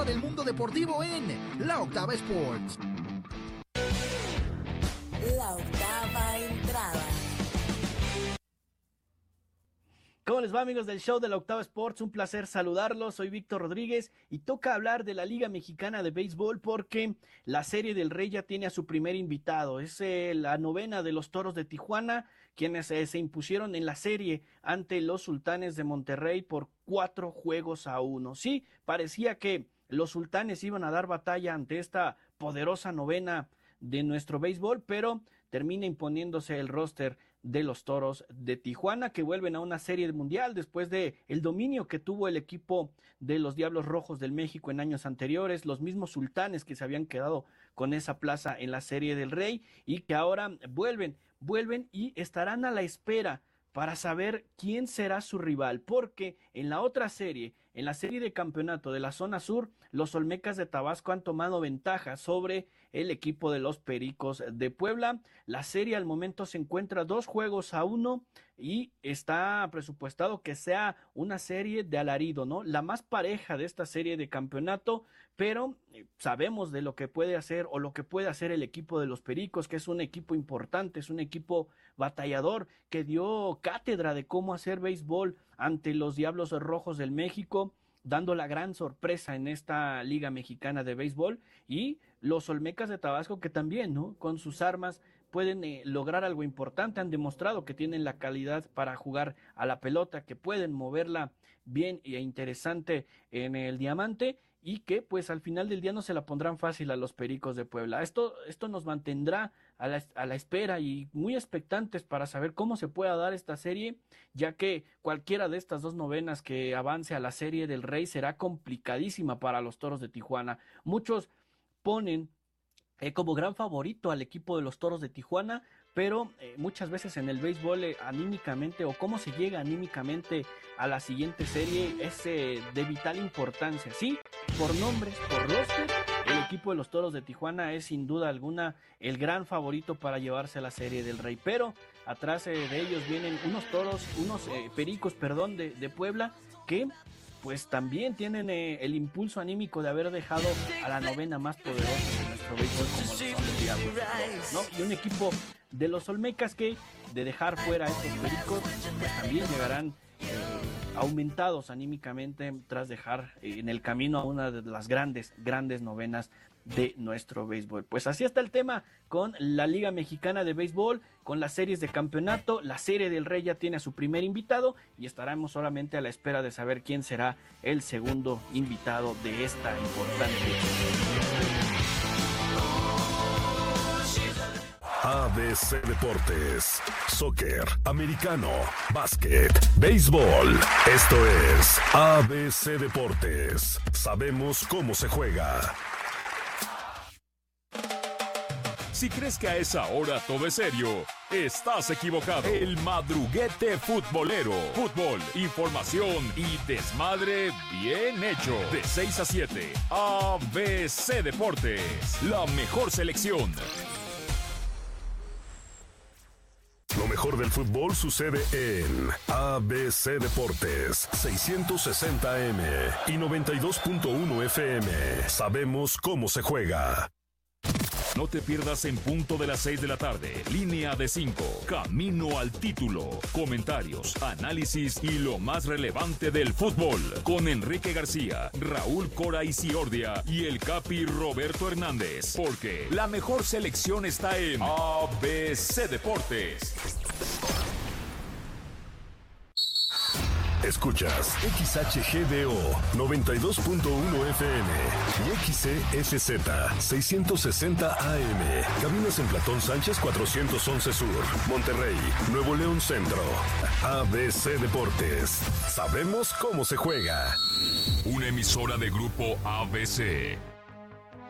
del mundo deportivo en La Octava Sports. La octava entrada. ¿Cómo les va, amigos del show de La Octava Sports? Un placer saludarlos, soy Víctor Rodríguez y toca hablar de la Liga Mexicana de Béisbol porque la Serie del Rey ya tiene a su primer invitado. Es la novena de los Toros de Tijuana, quienes se impusieron en la serie ante los Sultanes de Monterrey por 4-1. Sí, parecía que los Sultanes iban a dar batalla ante esta poderosa novena de nuestro béisbol, pero termina imponiéndose el roster de los Toros de Tijuana, que vuelven a una serie mundial después de el dominio que tuvo el equipo de los Diablos Rojos del México en años anteriores, los mismos Sultanes que se habían quedado con esa plaza en la Serie del Rey y que ahora vuelven y estarán a la espera para saber quién será su rival, porque en la otra serie, en la serie de campeonato de la zona sur, los Olmecas de Tabasco han tomado ventaja sobre el equipo de los Pericos de Puebla. La serie al momento se encuentra 2-1 y está presupuestado que sea una serie de alarido, ¿no? La más pareja de esta serie de campeonato, pero sabemos de lo que puede hacer o lo que puede hacer el equipo de los Pericos, que es un equipo importante, es un equipo batallador que dio cátedra de cómo hacer béisbol ante los Diablos Rojos del México, dando la gran sorpresa en esta Liga Mexicana de Béisbol, y los Olmecas de Tabasco que también, ¿no?, con sus armas pueden lograr algo importante, han demostrado que tienen la calidad para jugar a la pelota, que pueden moverla bien e interesante en el diamante, y que pues al final del día no se la pondrán fácil a los Pericos de Puebla. Esto nos mantendrá a la espera y muy expectantes para saber cómo se pueda dar esta serie, ya que cualquiera de estas dos novenas que avance a la Serie del Rey será complicadísima para los Toros de Tijuana. Muchos ponen como gran favorito al equipo de los Toros de Tijuana, pero muchas veces en el béisbol anímicamente, o cómo se llega anímicamente a la siguiente serie, es de vital importancia. Sí, por nombres, por roster, el equipo de los Toros de Tijuana es sin duda alguna el gran favorito para llevarse a la Serie del Rey, pero atrás de ellos vienen unos Pericos de Puebla, que pues también tienen el impulso anímico de haber dejado a la novena más poderosa de nuestro béisbol, como lo son los Diablos, ¿no? Y un equipo de los Olmecas que, de dejar fuera a estos Pericos, pues también llegarán aumentados anímicamente tras dejar en el camino a una de las grandes novenas de nuestro béisbol. Pues así está el tema con la Liga Mexicana de Béisbol, con las series de campeonato. La Serie del Rey ya tiene a su primer invitado y estaremos solamente a la espera de saber quién será el segundo invitado de esta importante. ABC Deportes, soccer, americano, básquet, béisbol. Esto es ABC Deportes. Sabemos cómo se juega. Si crees que a esa hora todo es serio, estás equivocado. El madruguete futbolero. Fútbol, información y desmadre bien hecho. De 6 a 7, ABC Deportes. La mejor selección. Lo mejor del fútbol sucede en ABC Deportes, 660M y 92.1 FM. Sabemos cómo se juega. No te pierdas en punto de las 6 de la tarde. Línea de 5. Camino al título. Comentarios, análisis y lo más relevante del fútbol. Con Enrique García, Raúl Cora Isiordia y el Capi Roberto Hernández. Porque la mejor selección está en ABC Deportes. Escuchas XHGDO 92.1 FM y XCFZ 660 AM. Cabinas en Platón Sánchez 411 Sur, Monterrey, Nuevo León Centro. ABC Deportes. Sabemos cómo se juega. Una emisora de Grupo ABC.